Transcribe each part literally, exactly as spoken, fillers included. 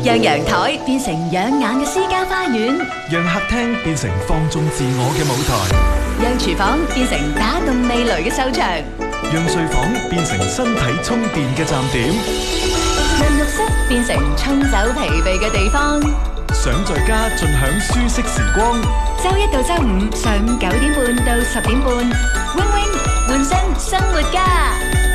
讓陽台變成養眼嘅私家花園， 讓客廳變成放縱自我嘅舞台， 讓廚房變成打動味蕾嘅秀場， 讓睡房變成身體充電嘅站點， 讓浴室變成沖走疲憊嘅地方。 想在家盡享舒適時光， 周一到周五上午九點半到十點半，wing wing換身生活家。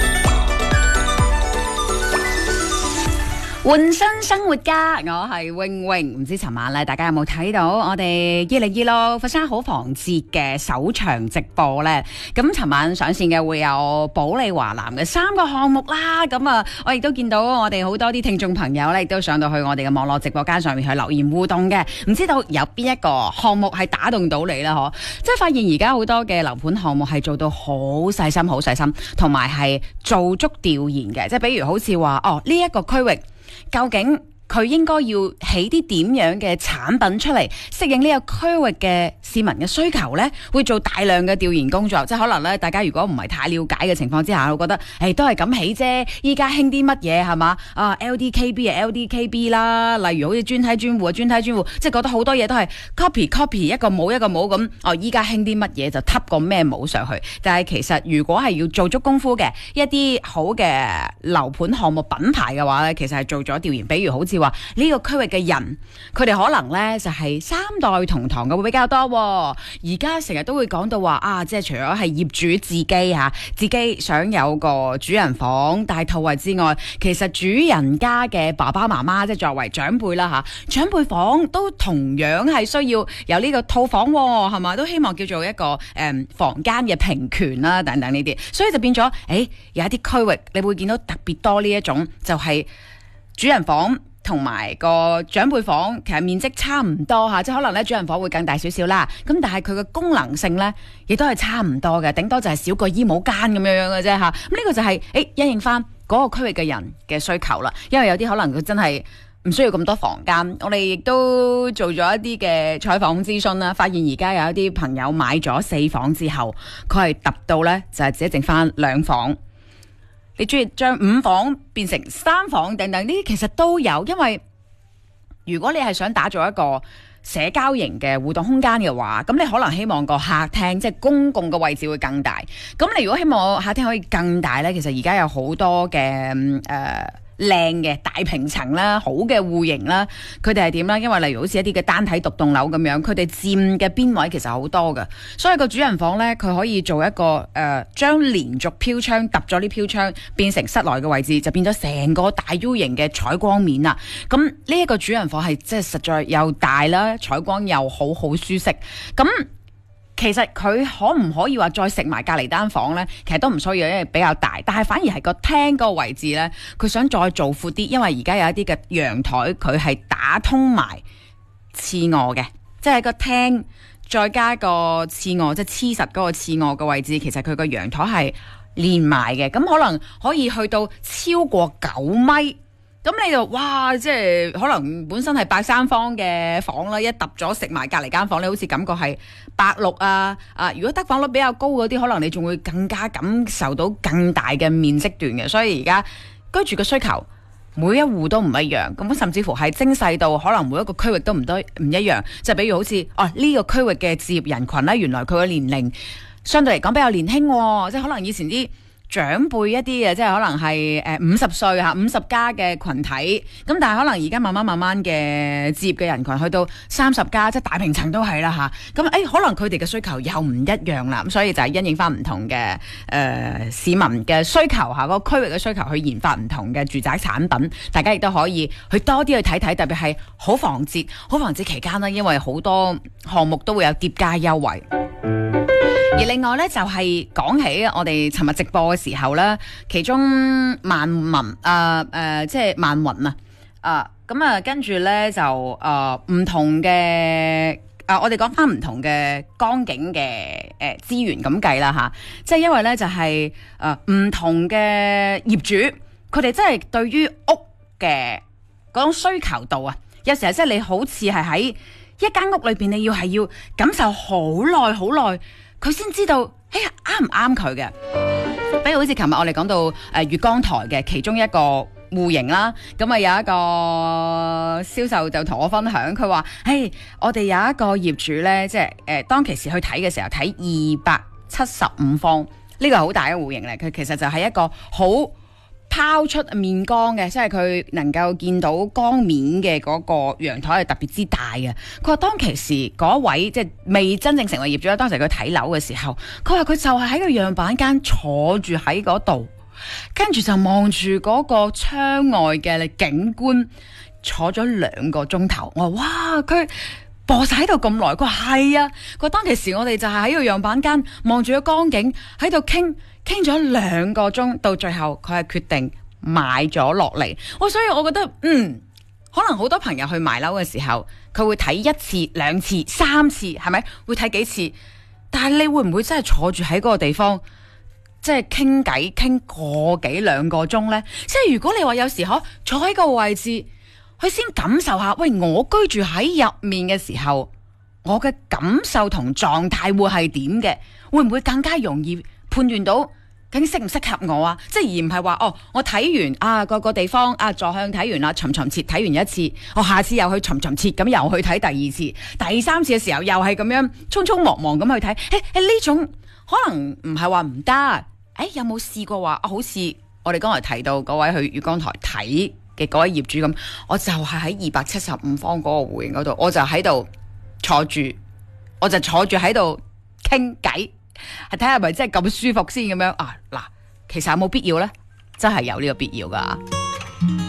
換身生活家，我係永永。唔知尋晚咧，大家有冇睇到我哋二零二六佛山好房節嘅首場直播呢？咁尋晚上線嘅會有保利華南嘅三個項目啦。咁啊，我亦都見到我哋好多啲聽眾朋友咧，亦都上到去我哋嘅網絡直播間上面去留言互動嘅。唔知道有邊一個項目係打動到你啦？嗬，即係發現而家好多嘅樓盤項目係做到好細心、好細心，同埋係做足調研嘅。即係比如好似話，哦呢一個區域。究竟佢應該要起啲點樣嘅產品出嚟，適應呢個區域嘅市民嘅需求呢？會做大量嘅調研工作，即係可能咧，大家如果唔係太了解嘅情況之下，我覺得誒都係咁起啫。依家興啲乜嘢係嘛？啊 L D K B 啊 L D K B 啦，例如好似專梯專戶啊專梯專戶，即係覺得好多嘢都係 copy copy 一個模一個模咁。哦，依家興啲乜嘢就揼個咩模上去。但係其實如果係要做足功夫嘅一啲好嘅樓盤項目品牌嘅話咧，其實係做咗調研，比如好似話呢個區域嘅人，佢哋可能咧就係三代同堂嘅會比較多。而家成日都會講到話啊，即係除咗係業主自己吓，自己想有個主人房大套位之外，其實主人家嘅爸爸媽媽即係作為長輩啦吓，長輩房都同樣係需要有呢個套房係嘛，都希望叫做一個誒、嗯、房間嘅平權啦等等呢啲，所以就變咗誒有一啲區域你會見到特別多呢一種就係、是、主人房。同埋個長輩房其實面積差唔多嚇，即係可能咧主人房會更大少少啦。咁但係佢嘅功能性咧，亦都係差唔多嘅，頂多就係少個衣帽間咁樣樣嘅啫嚇。咁呢個就係誒因應翻嗰個區域嘅人嘅需求啦。因為有啲可能佢真係唔需要咁多房間。我哋亦都做咗一啲嘅採訪諮詢啦，發現而家有一啲朋友買咗四房之後，佢係揼到咧就係只剩翻兩房。你中意將五房變成三房等等呢啲其實都有，因為如果你係想打造一個社交型嘅互動空間嘅話，咁你可能希望個客廳即係公共嘅位置會更大。咁你如果希望客廳可以更大呢，其實而家有好多嘅誒。呃靚嘅大平層啦，好嘅戶型啦，佢哋係點啦？因為例如好似一啲嘅單體獨棟樓咁樣，佢哋佔嘅邊位其實好多㗎，所以個主人房呢，佢可以做一個誒，將、呃、連續飄窗揼咗啲飄窗變成室內嘅位置，就變咗成個大 U 型嘅採光面啦。咁呢一個主人房係即係實在又大啦，採光又好好舒適。咁其實佢可唔可以話再食埋隔離單房呢？其實都唔需要，因為比較大。但係反而係個廳個位置呢，佢想再做闊啲，因為而家有一啲嘅陽台佢係打通埋次臥嘅，即係個廳再加個次臥，即係黐實嗰個次臥嘅位置，其實佢個陽台係連埋嘅，咁可能可以去到超過九米。咁你就哇，即係可能本身係百三方嘅房啦，一揼咗食埋隔離間房，你好似感覺係百六啊啊！如果得房率比較高嗰啲，可能你仲會更加感受到更大嘅面積段嘅。所以而家居住嘅需求每一戶都唔一樣，咁甚至乎係精細到可能每一個區域都唔多唔一樣。即係比如好似哦呢個區域嘅置業人群咧，原來佢嘅年齡相對嚟講比較年輕，即係可能以前啲長輩一啲嘅，即係可能係誒五十歲嚇五十加嘅群體，咁但係可能而家慢慢慢慢嘅置業嘅人群去到三十加，即係大平層都係啦嚇。咁誒可能佢哋嘅需求又唔一樣啦，咁所以就係因應翻唔同嘅誒、呃、市民嘅需求嚇，個區域嘅需求去研發唔同嘅住宅產品，大家亦都可以去多啲去睇睇，特別係好房節好房節期間呢，因為好多項目都會有疊加優惠。而另外咧就係、是、講起我哋尋日直播嘅時候咧，其中萬雲啊誒即係萬雲啊啊咁啊跟住咧就誒唔、呃、同嘅啊我哋講翻唔同嘅光景嘅誒資源咁計啦吓，即係因為咧就係誒唔同嘅業主，佢哋真係對於屋嘅嗰種需求度啊，有時候即係你好似係喺一間屋裏邊，你要係要感受好耐好耐。佢先知道，哎呀啱唔啱佢嘅。比如好似琴日我哋講到誒月光台嘅其中一個業戶型啦，咁啊有一個銷售就同我分享，佢話：，誒，我哋有一個業主呢，即係誒、呃、當其時去睇嘅時候，睇二百七十五方，呢、這個好大嘅戶型嚟，佢其實就係一個好拋出面光嘅，即係佢能夠見到光面嘅嗰個陽台係特別之大嘅。佢話當其時嗰位即係未真正成為業主啦，當時佢睇樓嘅時候，佢話佢就係喺個樣板間坐住喺嗰度，跟住就望住嗰個窗外嘅景觀，坐咗兩個鐘頭。我話哇，佢播晒喺度咁耐。佢話係啊，佢話當其時我哋就係喺個樣板間望住個光景喺度傾。傾咗兩個鐘，到最後佢係決定買咗落嚟。我所以我覺得，嗯，可能好多朋友去買樓嘅時候，佢會睇一次、兩次、三次，係咪？會睇幾次？但係你會唔會真係坐住喺嗰個地方，即係傾偈傾個幾兩個鐘呢？即係如果你話有時可坐喺個位置，佢先感受下，喂，我居住喺入面嘅時候，我嘅感受同狀態會係點嘅？會唔會更加容易判斷到究竟適唔適合我啊？即係而唔係話哦，我睇完啊個個地方啊坐向睇完啦，尋尋切睇完一次，我下次又去尋尋切咁又去睇第二次、第三次嘅時候又係咁樣匆匆忙忙咁去睇。誒誒呢種可能唔係話唔得。誒有冇試過話、啊、好似我哋剛才提到嗰位去月光台睇嘅嗰位業主咁，我就係喺二百七十五方嗰個戶型嗰度，我就喺度坐住，我就坐住喺度傾偈。係睇下係咪真係咁舒服先咁樣啊？嗱，其實有冇必要呢？真係有呢個必要噶。